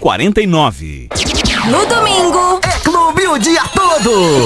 49. No domingo, É clube o dia todo.